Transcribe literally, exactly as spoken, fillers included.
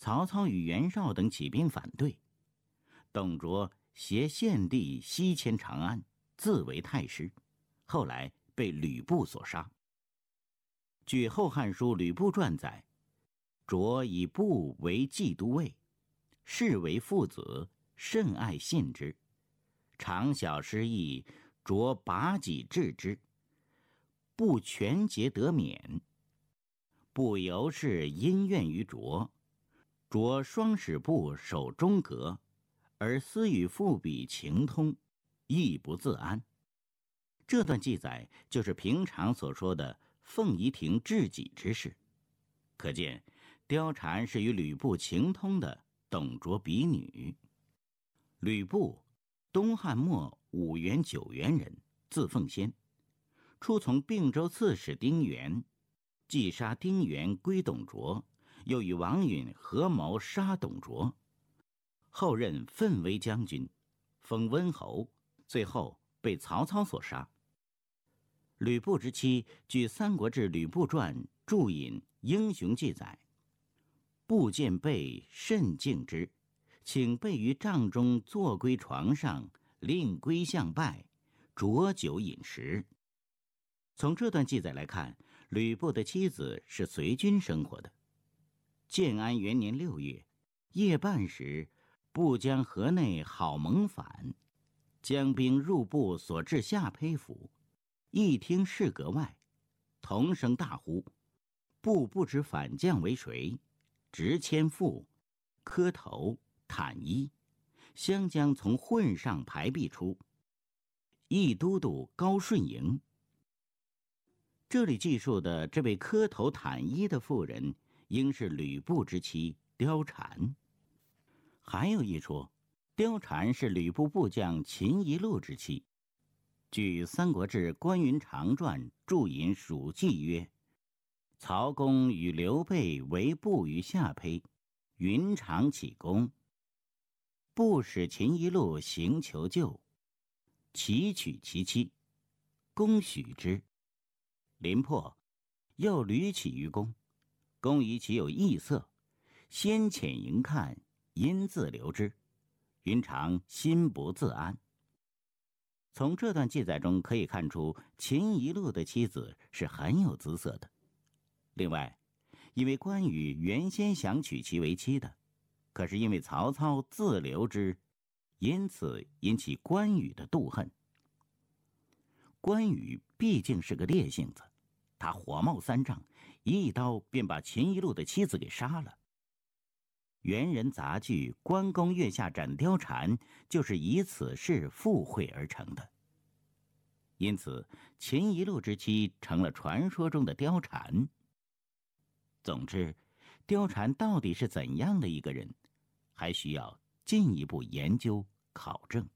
曹操与袁绍等起兵反对，董卓挟献帝西迁长安，自为太师，后来被吕布所杀。据《后汉书·吕布传》载，卓以布为冀都尉，视为父子，甚爱信之。常小失意，卓拔己治之，布全节得免。布由是因怨于卓，卓双使布守中阁，而私与父比情通，亦不自安。这段记载就是平常所说的凤仪亭治己之事，可见貂蝉是与吕布情通的董卓嫡女。吕布，东汉末五原九原人，字奉先，初从并州刺史丁原，既杀丁原归董卓，又与王允合谋杀董卓，后任奋威将军，封温侯，最后被曹操所杀。吕布之妻，据《三国志·吕布传》注引英雄记载，布见备甚敬之，请备于帐中坐归床上，令归相拜，酌酒饮食。从这段记载来看，吕布的妻子是随军生活的。建安元年六月，夜半时，布将河内好蒙反，将兵入布所至下邳府，一听士阁外同声大呼，布不知反将为谁，执千腹，磕头，袒衣，相将从混上排壁出。议都督高顺迎。这里记述的这位磕头袒衣的妇人，应是吕布之妻貂蝉。还有一说，貂蝉是吕布部将秦宜禄之妻。据《三国志·关云长传》注引蜀记曰：曹公与刘备为布于下邳，云长起功，布使秦宜禄行求救，其娶其妻，公许之。临破，又屡起于公，公疑其有异色，先遣迎看，因自留之。云长心不自安。从这段记载中可以看出，秦宜禄的妻子是很有姿色的。另外，因为关羽原先想娶其为妻的，可是因为曹操自留之，因此引起关羽的妒恨。关羽毕竟是个烈性子，他火冒三丈，一刀便把秦宜禄的妻子给杀了。元人杂剧《关公月下斩貂蝉》就是以此事附会而成的。因此，秦宜禄之妻成了传说中的貂蝉。总之，貂蝉到底是怎样的一个人，还需要进一步研究考证。